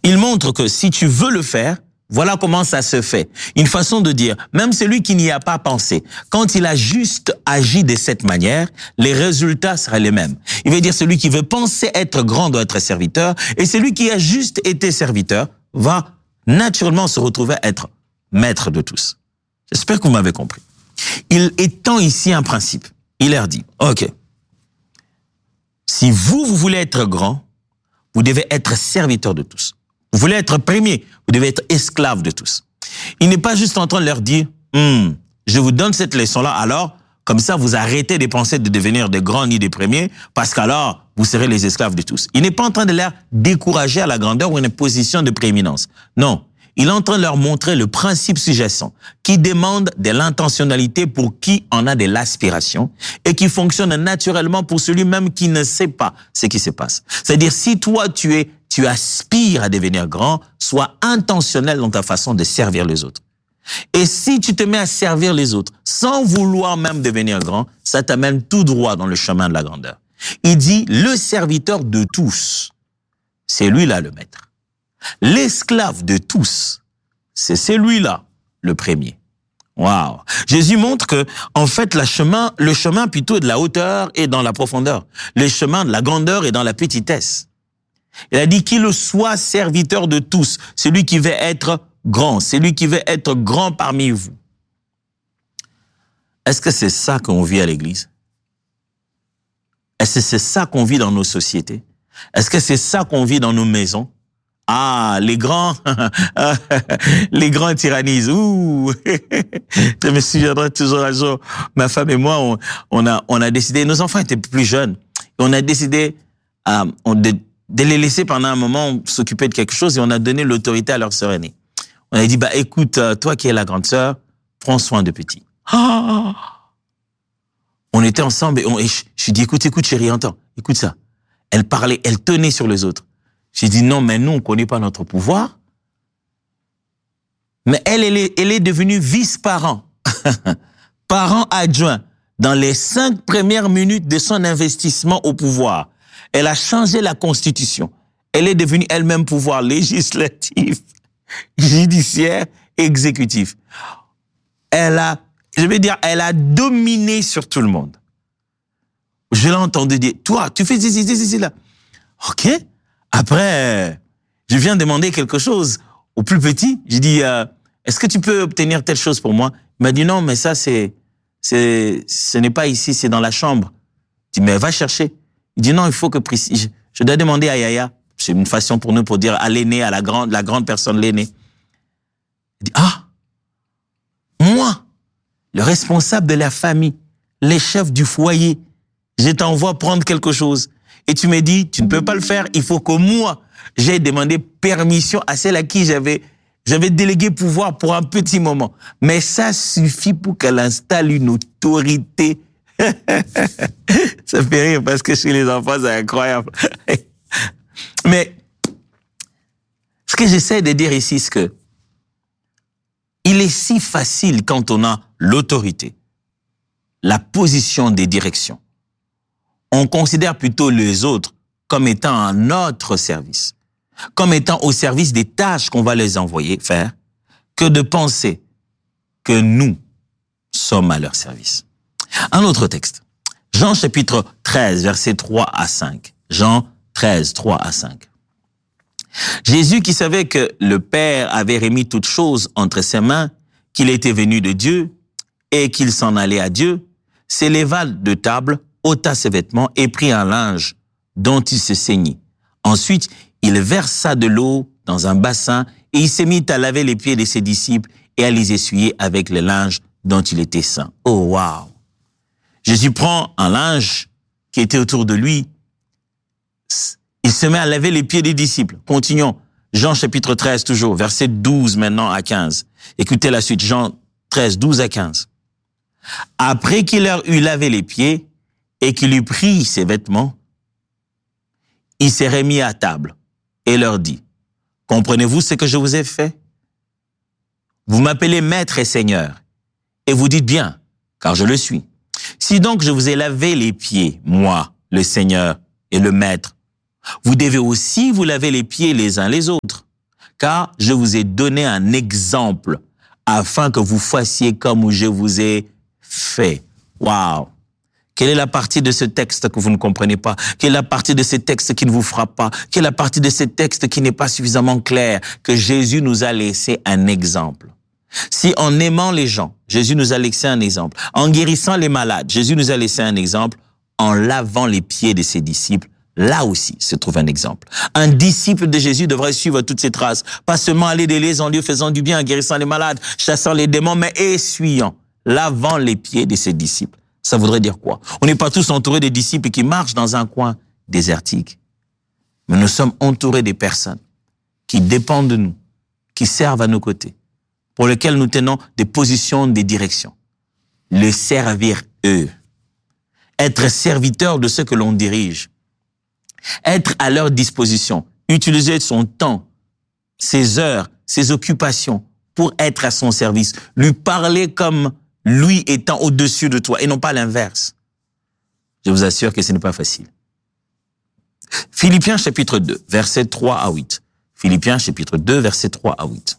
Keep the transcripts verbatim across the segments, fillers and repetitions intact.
Il montre que si tu veux le faire, voilà comment ça se fait. Une façon de dire, même celui qui n'y a pas pensé, quand il a juste agi de cette manière, les résultats seraient les mêmes. Il veut dire celui qui veut penser être grand doit être serviteur, et celui qui a juste été serviteur va naturellement se retrouver à être maître de tous. J'espère que vous m'avez compris. Il étend ici un principe. Il leur dit, ok, si vous, vous voulez être grand, vous devez être serviteur de tous. Vous voulez être premier, vous devez être esclave de tous. Il n'est pas juste en train de leur dire, hm, je vous donne cette leçon-là, alors, comme ça, vous arrêtez de penser de devenir des grands ni des premiers, parce qu'alors, vous serez les esclaves de tous. Il n'est pas en train de leur décourager à la grandeur ou une position de prééminence. Non, il est en train de leur montrer le principe sous-jacent, qui demande de l'intentionnalité pour qui en a de l'aspiration, et qui fonctionne naturellement pour celui même qui ne sait pas ce qui se passe. C'est-à-dire, si toi, tu es tu aspires à devenir grand, sois intentionnel dans ta façon de servir les autres. Et si tu te mets à servir les autres, sans vouloir même devenir grand, ça t'amène tout droit dans le chemin de la grandeur. Il dit, le serviteur de tous, c'est lui-là le maître. L'esclave de tous, c'est celui-là le premier. Waouh! Jésus montre que, en fait, le chemin, le chemin plutôt de la hauteur est dans la profondeur. Le chemin de la grandeur est dans la petitesse. Il a dit qu'il soit serviteur de tous, celui qui veut être grand, celui qui veut être grand parmi vous. Est-ce que c'est ça qu'on vit à l'église? Est-ce que c'est ça qu'on vit dans nos sociétés? Est-ce que c'est ça qu'on vit dans nos maisons? Ah, les grands, les grands tyrannisent. Ouh, je me souviendrai toujours un jour, ma femme et moi, on, on a, on a décidé, nos enfants étaient plus jeunes, et on a décidé, euh, on, de, de les laisser pendant un moment s'occuper de quelque chose et on a donné l'autorité à leur sœur aînée. On a dit, bah, écoute, toi qui es la grande sœur, prends soin de petit. Ah, on était ensemble et, on, et je, je lui dis, écoute, écoute, chérie, entends, écoute ça. Elle parlait, elle tenait sur les autres. J'ai dit, non, mais nous, on connaît pas notre pouvoir. Mais elle, elle est, elle est devenue vice-parent, parent adjoint, dans les cinq premières minutes de son investissement au pouvoir. Elle a changé la Constitution. Elle est devenue elle-même pouvoir législatif, judiciaire, exécutif. Elle a, je vais dire, elle a dominé sur tout le monde. Je l'ai entendu dire, toi, tu fais ceci, ceci, ceci, là. OK. Après, je viens demander quelque chose au plus petit. Je dis, euh, est-ce que tu peux obtenir telle chose pour moi? Il m'a dit, non, mais ça, c'est, c'est, ce n'est pas ici, c'est dans la chambre. Je dis, mais va chercher. Il dit, non, il faut que, je, je dois demander à Yaya. C'est une façon pour nous pour dire à l'aîné, à la grande, la grande personne, l'aîné. Il dit, ah, moi, le responsable de la famille, les chefs du foyer, je t'envoie prendre quelque chose. Et tu me dis, tu ne peux pas le faire, il faut que moi, j'ai demandé permission à celle à qui j'avais, j'avais délégué pouvoir pour un petit moment. Mais ça suffit pour qu'elle installe une autorité. Ça fait rire parce que chez les enfants, c'est incroyable. Mais ce que j'essaie de dire ici, c'est que il est si facile quand on a l'autorité, la position des directions. On considère plutôt les autres comme étant à notre service, comme étant au service des tâches qu'on va les envoyer faire, que de penser que nous sommes à leur service. Un autre texte. Jean chapitre treize, versets trois à cinq. Jean treize, trois à cinq. Jésus qui savait que le Père avait remis toutes choses entre ses mains, qu'il était venu de Dieu et qu'il s'en allait à Dieu, s'éleva de table, ôta ses vêtements et prit un linge dont il se ceignit. Ensuite, il versa de l'eau dans un bassin et il s'est mis à laver les pieds de ses disciples et à les essuyer avec le linge dont il était saint. Oh, wow! Jésus prend un linge qui était autour de lui. Il se met à laver les pieds des disciples. Continuons. Jean chapitre treize toujours, verset douze maintenant à quinze. Écoutez la suite. Jean treize, douze à quinze. Après qu'il leur eut lavé les pieds, et qu'il eut pris ses vêtements, il s'est remis à table et leur dit, « Comprenez-vous ce que je vous ai fait? Vous m'appelez maître et seigneur, et vous dites bien, car je le suis. Si donc je vous ai lavé les pieds, moi, le Seigneur et le maître, vous devez aussi vous laver les pieds les uns les autres. car je vous ai donné un exemple afin que vous fassiez comme je vous ai fait. Waouh! Quelle est la partie de ce texte que vous ne comprenez pas? Quelle est la partie de ce texte qui ne vous frappe pas? Quelle est la partie de ce texte qui n'est pas suffisamment claire? Que Jésus nous a laissé un exemple. Si en aimant les gens, Jésus nous a laissé un exemple. En guérissant les malades, Jésus nous a laissé un exemple. En lavant les pieds de ses disciples, là aussi se trouve un exemple. Un disciple de Jésus devrait suivre toutes ses traces. Pas seulement aller des lieux en lieu, faisant du bien, guérissant les malades, chassant les démons, mais essuyant, lavant les pieds de ses disciples. Ça voudrait dire quoi? On n'est pas tous entourés des disciples qui marchent dans un coin désertique. Mais nous sommes entourés des personnes qui dépendent de nous, qui servent à nos côtés, pour lesquelles nous tenons des positions, des directions. Le servir eux. Être serviteur de ceux que l'on dirige. Être à leur disposition. Utiliser son temps, ses heures, ses occupations pour être à son service. Lui parler comme lui étant au-dessus de toi et non pas l'inverse. Je vous assure que ce n'est pas facile. Philippiens chapitre deux, versets trois à huit. Philippiens chapitre deux, versets trois à huit.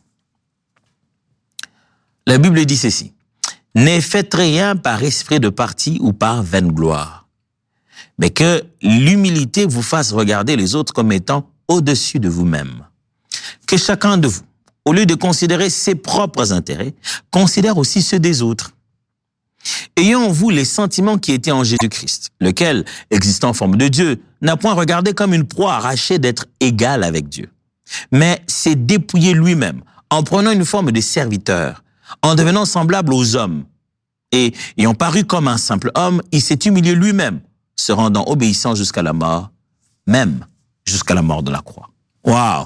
La Bible dit ceci. Ne faites rien par esprit de parti ou par vaine gloire, mais que l'humilité vous fasse regarder les autres comme étant au-dessus de vous-même. Que chacun de vous, au lieu de considérer ses propres intérêts, considère aussi ceux des autres. Ayant en vous les sentiments qui étaient en Jésus-Christ, lequel, existant en forme de Dieu, n'a point regardé comme une proie arrachée d'être égal avec Dieu, mais s'est dépouillé lui-même en prenant une forme de serviteur, en devenant semblable aux hommes, et ayant paru comme un simple homme, il s'est humilié lui-même, se rendant obéissant jusqu'à la mort, même jusqu'à la mort de la croix. Waouh!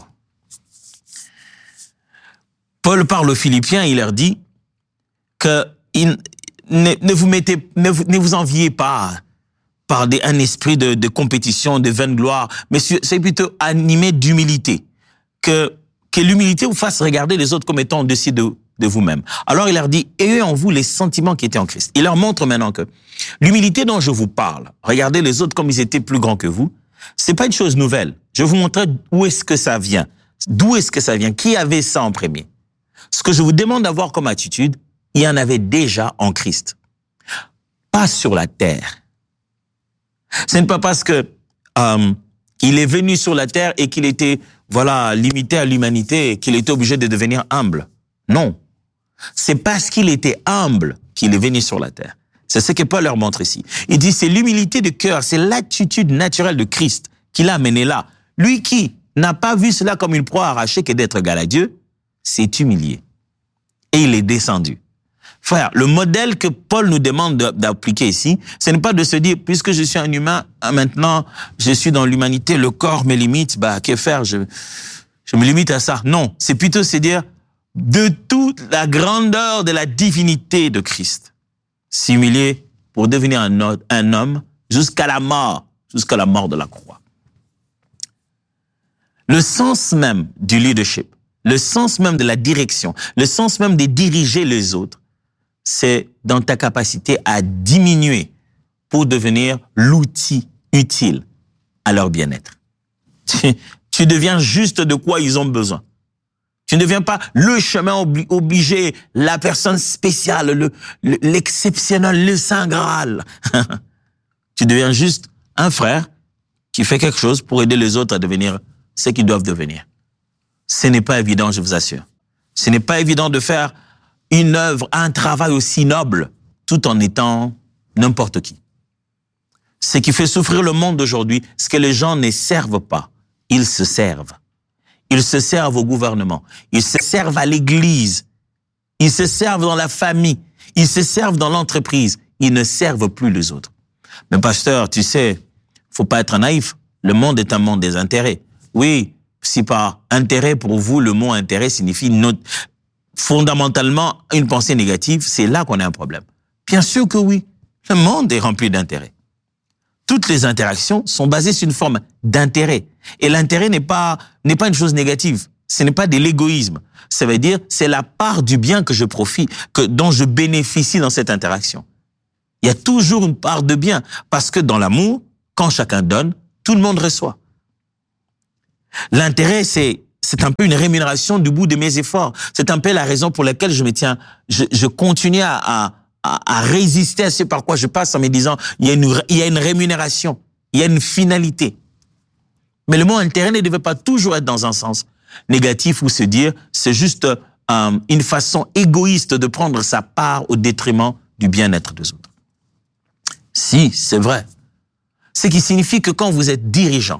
Paul parle aux Philippiens, il leur dit que il, ne, ne vous mettez, ne vous, ne vous enviez pas par des, un esprit de, de compétition, de vaine gloire, mais c'est plutôt animé d'humilité, que que l'humilité vous fasse regarder les autres comme étant au-dessus de de vous-même. Alors il leur dit, ayez en vous les sentiments qui étaient en Christ. Il leur montre maintenant que l'humilité dont je vous parle, regardez les autres comme ils étaient plus grands que vous, c'est pas une chose nouvelle. Je vais vous montrer où est-ce que ça vient. D'où est-ce que ça vient? Qui avait ça en premier? Ce que je vous demande d'avoir comme attitude, il y en avait déjà en Christ. Pas sur la terre. Ce n'est pas parce que euh, il est venu sur la terre et qu'il était, voilà, limité à l'humanité, qu'il était obligé de devenir humble. Non. C'est parce qu'il était humble qu'il est venu sur la terre. C'est ce que Paul leur montre ici. Il dit, c'est l'humilité de cœur, c'est l'attitude naturelle de Christ qui l'a amené là. Lui qui n'a pas vu cela comme une proie arrachée que d'être égal à Dieu, s'est humilié. Et il est descendu. Frère, le modèle que Paul nous demande d'appliquer ici, ce n'est pas de se dire, puisque je suis un humain, maintenant, je suis dans l'humanité, le corps me limite, bah, que faire? Je, je me limite à ça. Non, c'est plutôt se dire, de toute la grandeur de la divinité de Christ, s'humilier pour devenir un, un homme jusqu'à la mort, jusqu'à la mort de la croix. Le sens même du leadership, le sens même de la direction, le sens même de diriger les autres, c'est dans ta capacité à diminuer pour devenir l'outil utile à leur bien-être. Tu, tu deviens juste de quoi ils ont besoin. Tu ne deviens pas le chemin obli- obligé, la personne spéciale, le, le, l'exceptionnel, le Saint Graal. Tu deviens juste un frère qui fait quelque chose pour aider les autres à devenir ce qu'ils doivent devenir. Ce n'est pas évident, je vous assure. Ce n'est pas évident de faire une œuvre, un travail aussi noble, tout en étant n'importe qui. Ce qui fait souffrir le monde d'aujourd'hui, c'est que les gens ne servent pas, ils se servent. Ils se servent au gouvernement, ils se servent à l'église, ils se servent dans la famille, ils se servent dans l'entreprise, ils ne servent plus les autres. Mais pasteur, tu sais, faut pas être naïf, le monde est un monde des intérêts. Oui, si par intérêt pour vous, le mot intérêt signifie notre, fondamentalement une pensée négative, c'est là qu'on a un problème. Bien sûr que oui, le monde est rempli d'intérêts. Toutes les interactions sont basées sur une forme d'intérêt. Et l'intérêt n'est pas, n'est pas une chose négative. Ce n'est pas de l'égoïsme. Ça veut dire, c'est la part du bien que je profite, que, dont je bénéficie dans cette interaction. Il y a toujours une part de bien. Parce que dans l'amour, quand chacun donne, tout le monde reçoit. L'intérêt, c'est c'est un peu une rémunération du bout de mes efforts. C'est un peu la raison pour laquelle je me tiens, je, je continue à, à, à résister à ce par quoi je passe en me disant, il y a une, il y a une rémunération, il y a une finalité. Mais le mot intérêt ne devait pas toujours être dans un sens négatif ou se dire, c'est juste euh, une façon égoïste de prendre sa part au détriment du bien-être des autres. Si, c'est vrai. Ce qui signifie que quand vous êtes dirigeant,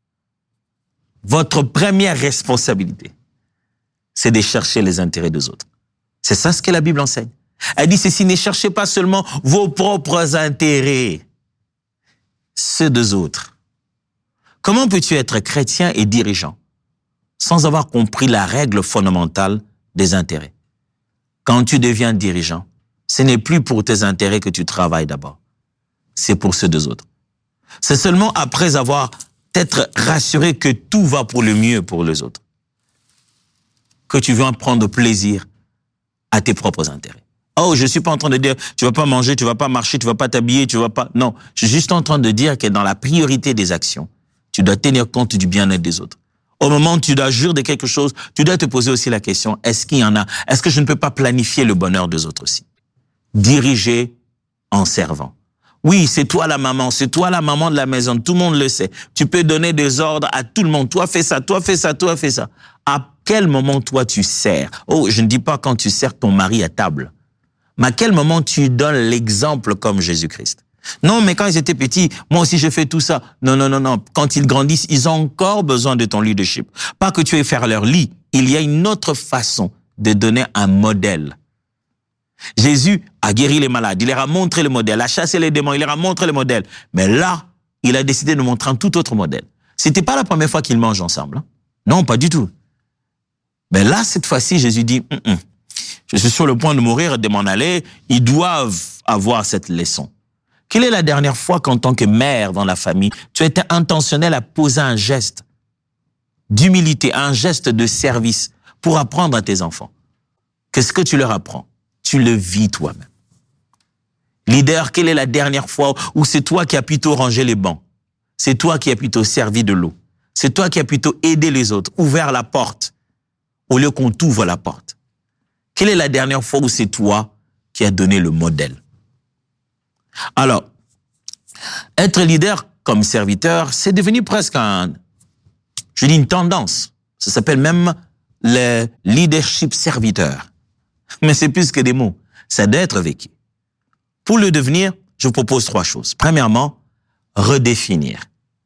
votre première responsabilité, c'est de chercher les intérêts des autres. C'est ça ce que la Bible enseigne. Elle dit ceci, ne cherchez pas seulement vos propres intérêts, ceux des autres. Comment peux-tu être chrétien et dirigeant sans avoir compris la règle fondamentale des intérêts? Quand tu deviens dirigeant, ce n'est plus pour tes intérêts que tu travailles d'abord. C'est pour ceux des autres. C'est seulement après avoir être rassuré que tout va pour le mieux pour les autres que tu vas prendre plaisir à tes propres intérêts. Oh, je suis pas en train de dire tu vas pas manger, tu vas pas marcher, tu vas pas t'habiller, tu vas pas... Non, je suis juste en train de dire que dans la priorité des actions, tu dois tenir compte du bien-être des autres. Au moment où tu dois jurer de quelque chose, tu dois te poser aussi la question, est-ce qu'il y en a? Est-ce que je ne peux pas planifier le bonheur des autres aussi? Diriger en servant. Oui, c'est toi la maman, c'est toi la maman de la maison, tout le monde le sait. Tu peux donner des ordres à tout le monde. Toi, fais ça, toi, fais ça, toi, fais ça. À quel moment, toi, tu sers? Oh, je ne dis pas quand tu sers ton mari à table. Mais à quel moment tu donnes l'exemple comme Jésus-Christ? Non, mais quand ils étaient petits, moi aussi, je fais tout ça. Non, non, non, non. Quand ils grandissent, ils ont encore besoin de ton leadership. Pas que tu aies faire leur lit. Il y a une autre façon de donner un modèle. Jésus a guéri les malades, il leur a montré le modèle, a chassé les démons, il leur a montré le modèle. Mais là, il a décidé de montrer un tout autre modèle. C'était pas la première fois qu'ils mangent ensemble. Hein? Non, pas du tout. Mais là, cette fois-ci, Jésus dit, mm -mm, je suis sur le point de mourir et de m'en aller, ils doivent avoir cette leçon. Quelle est la dernière fois qu'en tant que mère dans la famille, tu as été intentionnel à poser un geste d'humilité, un geste de service pour apprendre à tes enfants? Qu'est-ce que tu leur apprends? Tu le vis toi-même. Leader, quelle est la dernière fois où c'est toi qui as plutôt rangé les bancs? C'est toi qui as plutôt servi de l'eau. C'est toi qui as plutôt aidé les autres, ouvert la porte, au lieu qu'on t'ouvre la porte. Quelle est la dernière fois où c'est toi qui as donné le modèle? Alors, être leader comme serviteur, c'est devenu presque un, je dis une tendance. Ça s'appelle même le leadership serviteur. Mais c'est plus que des mots. Ça doit être vécu. Pour le devenir, je vous propose trois choses. Premièrement, redéfinir.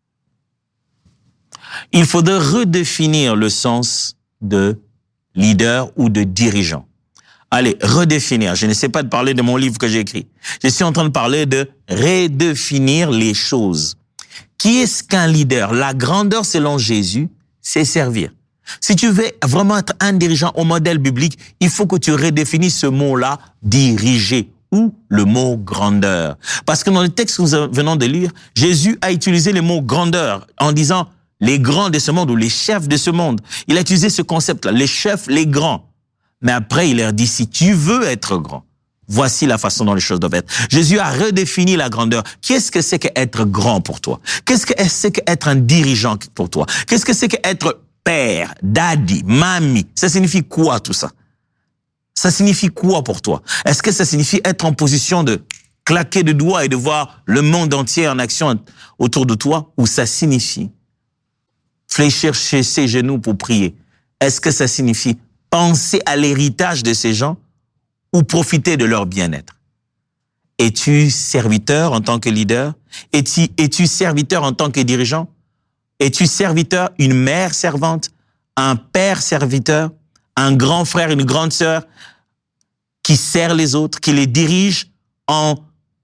Il faudrait redéfinir le sens de leader ou de dirigeant. Allez, redéfinir. Je ne sais pas de parler de mon livre que j'ai écrit. Je suis en train de parler de redéfinir les choses. Qui est-ce qu'un leader? La grandeur selon Jésus, c'est servir. Si tu veux vraiment être un dirigeant au modèle biblique, il faut que tu redéfinisses ce mot-là, diriger, ou le mot grandeur. Parce que dans le texte que nous venons de lire, Jésus a utilisé le mot grandeur en disant les grands de ce monde ou les chefs de ce monde. Il a utilisé ce concept-là, les chefs, les grands. Mais après, il leur dit, si tu veux être grand, voici la façon dont les choses doivent être. Jésus a redéfini la grandeur. Qu'est-ce que c'est qu'être grand pour toi? Qu'est-ce que c'est qu'être un dirigeant pour toi? Qu'est-ce que c'est qu'être père, daddy, mamie? Ça signifie quoi tout ça? Ça signifie quoi pour toi? Est-ce que ça signifie être en position de claquer de doigts et de voir le monde entier en action autour de toi? Ou ça signifie fléchir chez ses genoux pour prier? Est-ce que ça signifie penser à l'héritage de ces gens ou profiter de leur bien-être? Es-tu serviteur en tant que leader? Es-tu, es-tu serviteur en tant que dirigeant? Es-tu serviteur, une mère servante, un père serviteur, un grand frère, une grande sœur qui sert les autres, qui les dirige en,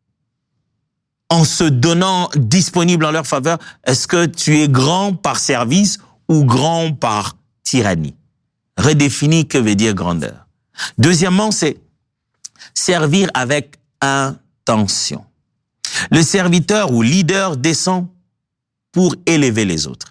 en se donnant disponible en leur faveur? Est-ce que tu es grand par service ou grand par tyrannie? Redéfinis que veut dire grandeur. Deuxièmement, c'est servir avec intention. Le serviteur ou leader descend pour élever les autres.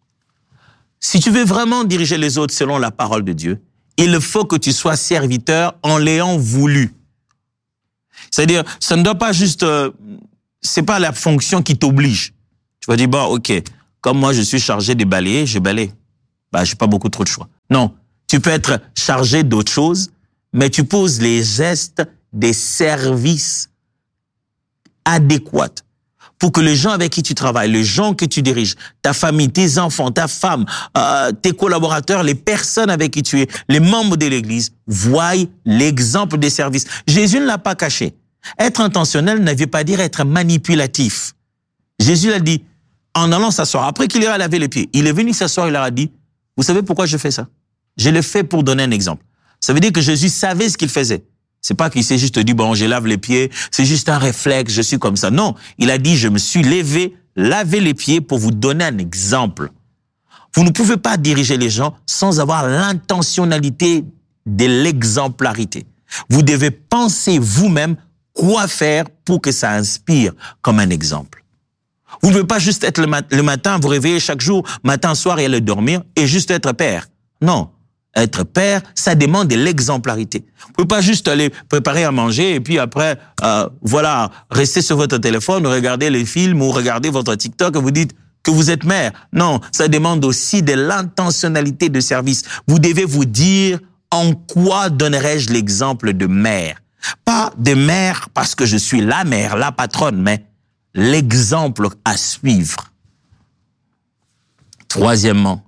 Si tu veux vraiment diriger les autres selon la parole de Dieu, il faut que tu sois serviteur en l'ayant voulu. C'est-à-dire, ça ne doit pas juste, euh, c'est pas la fonction qui t'oblige. Tu vas dire, bon, ok, comme moi je suis chargé de balayer, je balaye. bah, j'ai pas beaucoup trop de choix. Non, tu peux être chargé d'autres choses, mais tu poses les gestes des services adéquats pour que les gens avec qui tu travailles, les gens que tu diriges, ta famille, tes enfants, ta femme, euh, tes collaborateurs, les personnes avec qui tu es, les membres de l'Église, voient l'exemple des services. Jésus ne l'a pas caché. Être intentionnel ne veut pas dire être manipulatif. Jésus l'a dit en allant s'asseoir. Après qu'il ira laver les pieds, il est venu s'asseoir, il leur a dit, vous savez pourquoi je fais ça? Je le fais pour donner un exemple. Ça veut dire que Jésus savait ce qu'il faisait. C'est pas qu'il s'est juste dit, bon, je lave les pieds, c'est juste un réflexe, je suis comme ça. Non, il a dit, je me suis levé, lavé les pieds pour vous donner un exemple. Vous ne pouvez pas diriger les gens sans avoir l'intentionnalité de l'exemplarité. Vous devez penser vous-même quoi faire pour que ça inspire comme un exemple. Vous ne pouvez pas juste être le, mat le matin, vous réveiller chaque jour, matin, soir et aller dormir et juste être père. Non. Être père, ça demande de l'exemplarité. Vous pouvez pas juste aller préparer à manger et puis après, euh, voilà, rester sur votre téléphone, regarder les films ou regarder votre TikTok et vous dites que vous êtes mère. Non, ça demande aussi de l'intentionnalité de service. Vous devez vous dire en quoi donnerais-je l'exemple de mère. Pas de mère parce que je suis la mère, la patronne, mais l'exemple à suivre. Troisièmement,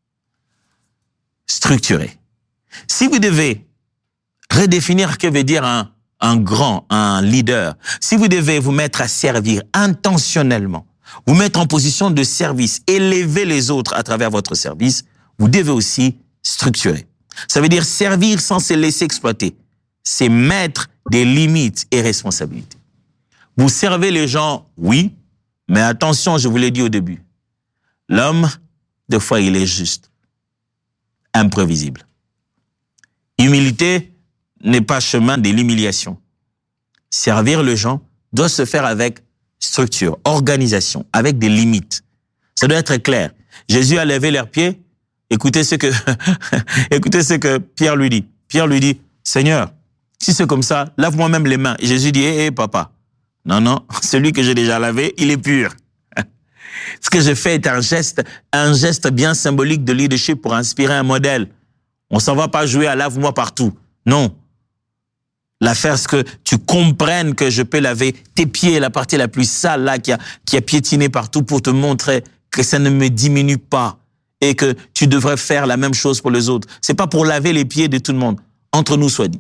structuré. Si vous devez redéfinir ce que veut dire un, un grand, un leader, si vous devez vous mettre à servir intentionnellement, vous mettre en position de service, élever les autres à travers votre service, vous devez aussi structurer. Ça veut dire servir sans se laisser exploiter. C'est mettre des limites et responsabilités. Vous servez les gens, oui, mais attention, je vous l'ai dit au début. L'homme, des fois, il est juste. Imprévisible. Humilité n'est pas chemin de l'humiliation. Servir les gens doit se faire avec structure, organisation, avec des limites. Ça doit être clair. Jésus a levé leurs pieds. Écoutez ce que, écoutez ce que Pierre lui dit. Pierre lui dit, Seigneur, si c'est comme ça, lave-moi même les mains. Et Jésus dit, hé, hé, papa. Non, non, celui que j'ai déjà lavé, il est pur. Ce que je fais est un geste, un geste bien symbolique de leadership pour inspirer un modèle. On s'en va pas jouer à lave-moi partout. Non. L'affaire, c'est que tu comprennes que je peux laver tes pieds, la partie la plus sale là, qui a, qui a piétiné partout pour te montrer que ça ne me diminue pas et que tu devrais faire la même chose pour les autres. C'est pas pour laver les pieds de tout le monde. Entre nous, soit dit.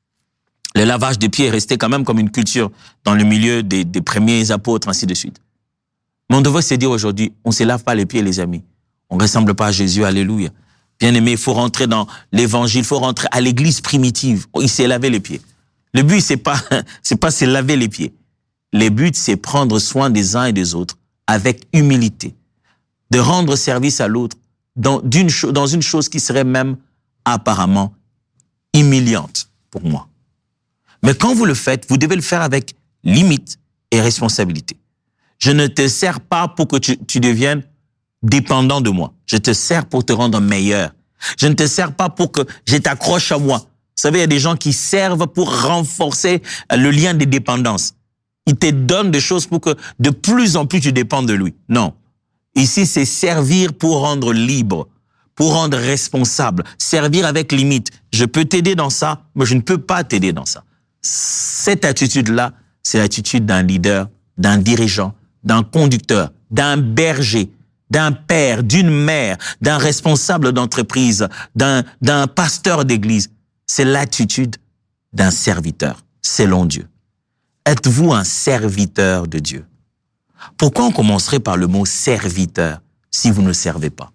Le lavage des pieds est resté quand même comme une culture dans le milieu des, des premiers apôtres, ainsi de suite. Mais on devrait se dire aujourd'hui, on ne se lave pas les pieds, les amis. On ne ressemble pas à Jésus, alléluia. Bien aimé, il faut rentrer dans l'évangile, il faut rentrer à l'église primitive. Il s'est lavé les pieds. Le but, c'est pas, c'est pas se laver les pieds. Le but, c'est prendre soin des uns et des autres avec humilité. De rendre service à l'autre dans, d'une cho- dans une chose qui serait même apparemment humiliante pour moi. Mais quand vous le faites, vous devez le faire avec limite et responsabilité. Je ne te sers pas pour que tu, tu deviennes dépendant de moi. Je te sers pour te rendre meilleur. Je ne te sers pas pour que je t'accroche à moi. Vous savez, il y a des gens qui servent pour renforcer le lien de dépendance. Ils te donnent des choses pour que de plus en plus tu dépendes de lui. Non. Ici, c'est servir pour rendre libre, pour rendre responsable, servir avec limite. Je peux t'aider dans ça, mais je ne peux pas t'aider dans ça. Cette attitude-là, c'est l'attitude d'un leader, d'un dirigeant, d'un conducteur, d'un berger, d'un père, d'une mère, d'un responsable d'entreprise, d'un, d'un pasteur d'église. C'est l'attitude d'un serviteur, selon Dieu. Êtes-vous un serviteur de Dieu? Pourquoi on commencerait par le mot serviteur si vous ne servez pas?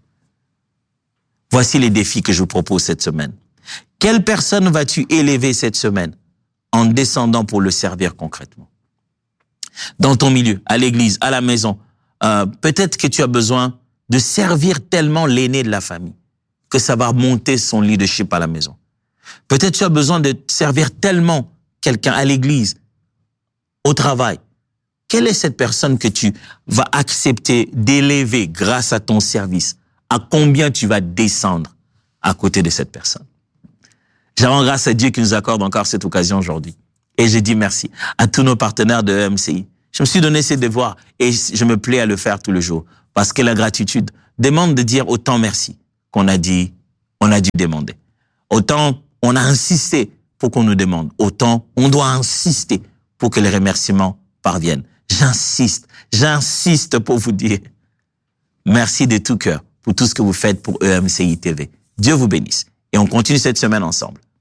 Voici les défis que je vous propose cette semaine. Quelle personne vas-tu élever cette semaine en descendant pour le servir concrètement? Dans ton milieu, à l'église, à la maison, euh, peut-être que tu as besoin de servir tellement l'aîné de la famille que ça va monter son leadership à la maison. Peut-être tu as besoin de servir tellement quelqu'un à l'église, au travail. Quelle est cette personne que tu vas accepter d'élever grâce à ton service? À combien tu vas descendre à côté de cette personne? Je rends grâce à Dieu qui nous accorde encore cette occasion aujourd'hui. Et je dis merci à tous nos partenaires de E M C I. Je me suis donné ces devoirs et je me plais à le faire tous les jours. Parce que la gratitude demande de dire autant merci. qu'on a dit, on a dû demander. Autant on a insisté pour qu'on nous demande, autant on doit insister pour que les remerciements parviennent. J'insiste, j'insiste pour vous dire merci de tout cœur pour tout ce que vous faites pour E M C I T V. Dieu vous bénisse. Et on continue cette semaine ensemble.